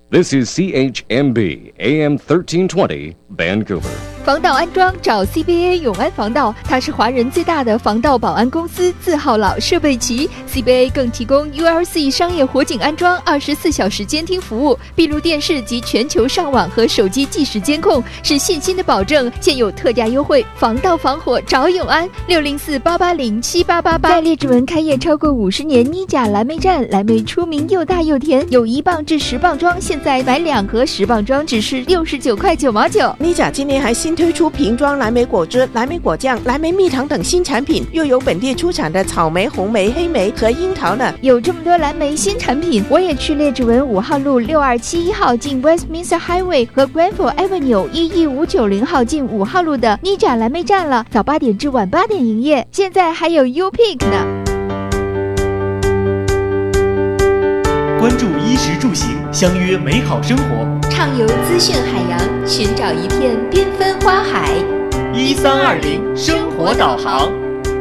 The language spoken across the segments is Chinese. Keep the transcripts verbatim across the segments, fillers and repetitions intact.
This is C H M B A M thirteen twenty Vancouver。 防盗安装找 C B A 永安防盗，它是华人最大的防盗保安公司，字号老设备齐。C B A 更提供 U L C 商业火警安装、二十四小时监听服务、闭路电视及全球上网和手机即时监控，是信心的保证。现有特价优惠，防盗防火找永安，六零四八八零七八八八。在列治文开业超过五十年，妮甲蓝莓站，蓝莓出名又大又甜，有一磅至十磅装，现在买两盒十磅装只是六十九块九毛九。 妮甲今年还新推出瓶装蓝莓果汁、蓝莓果酱、蓝莓蜜糖等新产品，又有本地出产的草莓、红莓、黑莓和樱桃呢。 有这么多蓝莓新产品，我也去列治文五号路六二七一号进 Westminster Highway 和 Granville Avenue 一一五九零号进五号路的妮甲蓝莓站了，早八点至晚八点营业，现在还有 U-Pick 呢。 关注衣食住行，相约美好生活， 畅游资讯海洋，寻找一片缤纷花海。 一三二零生活导航。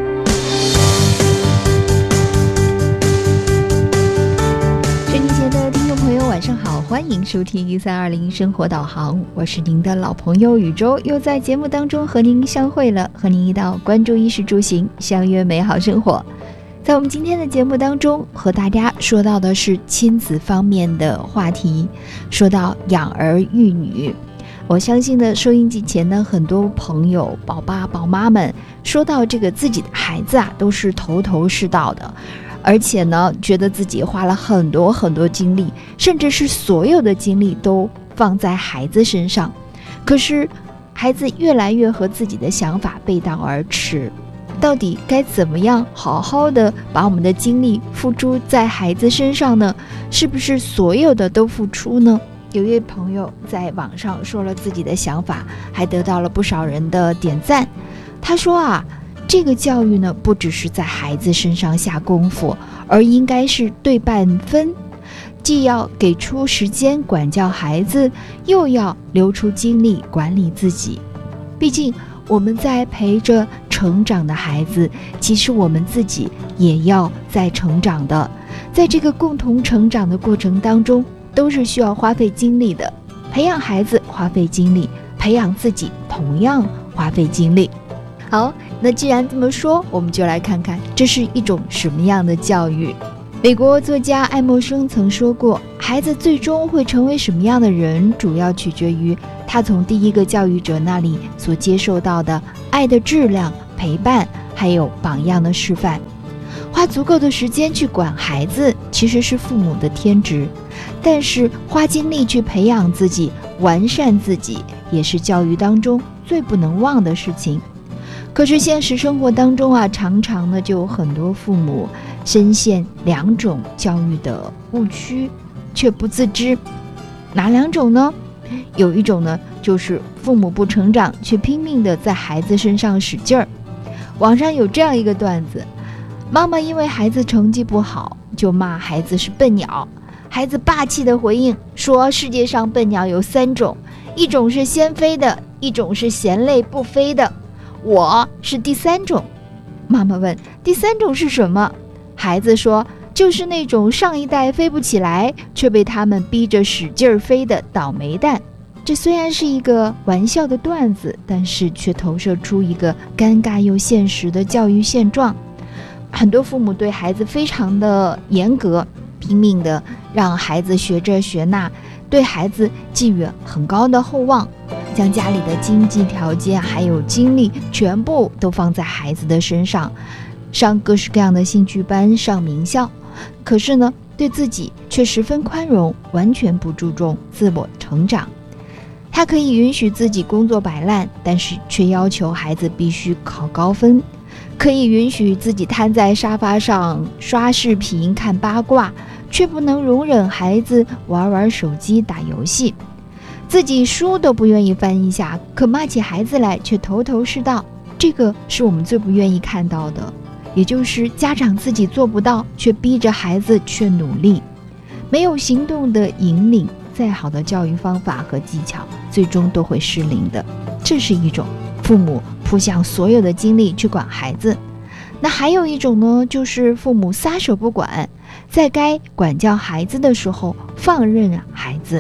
收听前的听众朋友晚上好，欢迎收听一三二零生活导航，我是您的老朋友宇宙，又在节目当中和您相会了，和您一道关注衣食住行，相约美好生活。在我们今天的节目当中，和大家说到的是亲子方面的话题，说到养儿育女。我相信呢，收音机前的很多朋友、宝爸宝妈们，说到这个自己的孩子啊，都是头头是道的，而且呢，觉得自己花了很多很多精力，甚至是所有的精力都放在孩子身上。可是，孩子越来越和自己的想法背道而驰。到底该怎么样好好的把我们的精力付出在孩子身上呢？是不是所有的都付出呢？有一位朋友在网上说了自己的想法，还得到了不少人的点赞。他说啊，这个教育呢，不只是在孩子身上下功夫，而应该是对半分，既要给出时间管教孩子，又要留出精力管理自己。毕竟我们在陪着成长的孩子，其实我们自己也要在成长的，在这个共同成长的过程当中，都是需要花费精力的。培养孩子花费精力，培养自己同样花费精力。好，那既然这么说，我们就来看看这是一种什么样的教育。美国作家爱默生曾说过，孩子最终会成为什么样的人，主要取决于他从第一个教育者那里所接受到的爱的质量、陪伴，还有榜样的示范。花足够的时间去管孩子，其实是父母的天职，但是花精力去培养自己、完善自己，也是教育当中最不能忘的事情。可是现实生活当中啊，常常呢就有很多父母深陷两种教育的误区，却不自知。哪两种呢？有一种呢，就是父母不成长，却拼命的在孩子身上使劲儿。网上有这样一个段子，妈妈因为孩子成绩不好，就骂孩子是笨鸟。孩子霸气的回应说，世界上笨鸟有三种，一种是先飞的，一种是嫌累不飞的，我是第三种。妈妈问，第三种是什么？孩子说，就是那种上一代飞不起来，却被他们逼着使劲飞的倒霉蛋。这虽然是一个玩笑的段子，但是却投射出一个尴尬又现实的教育现状。很多父母对孩子非常的严格，拼命的让孩子学这学那，对孩子寄予很高的厚望，将家里的经济条件还有精力全部都放在孩子的身上，上各式各样的兴趣班，上名校。可是呢，对自己却十分宽容，完全不注重自我成长。他可以允许自己工作摆烂，但是却要求孩子必须考高分；可以允许自己瘫在沙发上刷视频看八卦，却不能容忍孩子玩玩手机打游戏。自己书都不愿意翻一下，可骂起孩子来却头头是道。这个是我们最不愿意看到的，也就是家长自己做不到，却逼着孩子去努力。没有行动的引领，再好的教育方法和技巧，最终都会失灵的。这是一种父母扑向所有的精力去管孩子。那还有一种呢，就是父母撒手不管，在该管教孩子的时候放任孩子。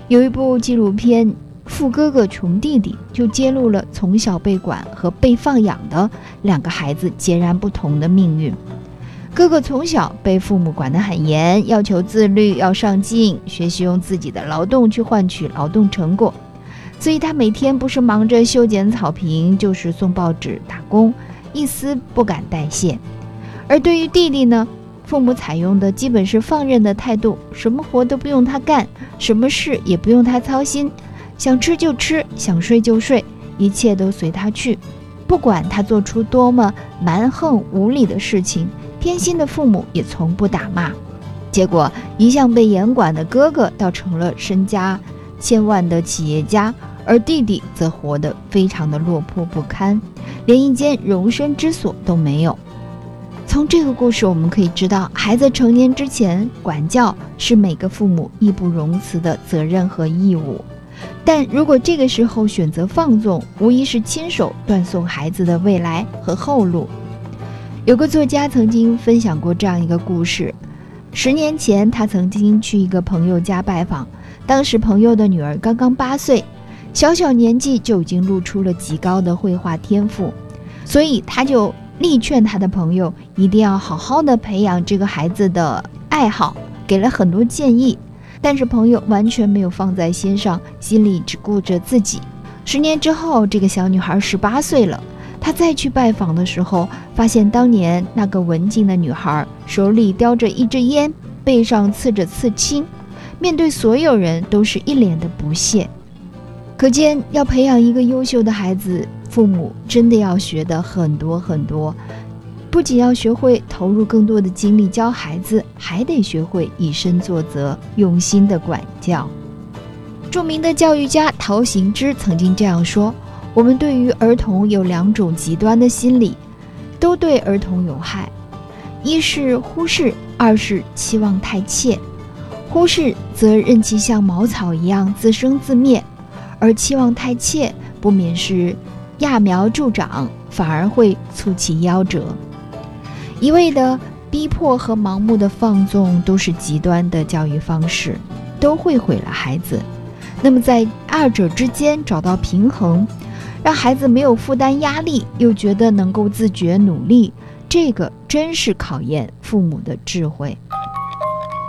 有一部纪录片《富哥哥穷弟弟》就揭露了从小被管和被放养的两个孩子截然不同的命运。哥哥从小被父母管得很严，要求自律，要上进，学习用自己的劳动去换取劳动成果，所以他每天不是忙着修剪草坪，就是送报纸打工，一丝不敢怠懈。而对于弟弟呢，父母采用的基本是放任的态度，什么活都不用他干，什么事也不用他操心，想吃就吃，想睡就睡，一切都随他去。不管他做出多么蛮横无理的事情，偏心的父母也从不打骂。结果一向被严管的哥哥倒成了身家千万的企业家，而弟弟则活得非常的落魄不堪，连一间容身之所都没有。从这个故事我们可以知道，孩子成年之前，管教是每个父母义不容辞的责任和义务。但如果这个时候选择放纵，无疑是亲手断送孩子的未来和后路。有个作家曾经分享过这样一个故事，十年前他曾经去一个朋友家拜访，当时朋友的女儿刚刚八岁，小小年纪就已经露出了极高的绘画天赋，所以他就力劝他的朋友一定要好好的培养这个孩子的爱好，给了很多建议，但是朋友完全没有放在心上，心里只顾着自己。十年之后，这个小女孩十八岁了，她再去拜访的时候，发现当年那个文静的女孩手里叼着一支烟，背上刺着刺青，面对所有人都是一脸的不屑。可见要培养一个优秀的孩子，父母真的要学的很多很多，不仅要学会投入更多的精力教孩子，还得学会以身作则，用心的管教。著名的教育家陶行知曾经这样说，我们对于儿童有两种极端的心理，都对儿童有害，一是忽视，二是期望太切。忽视则任其像茅草一样自生自灭，而期望太切不免是揠苗助长，反而会促其夭折。一味的逼迫和盲目的放纵都是极端的教育方式，都会毁了孩子。那么在二者之间找到平衡，让孩子没有负担压力，又觉得能够自觉努力，这个真是考验父母的智慧。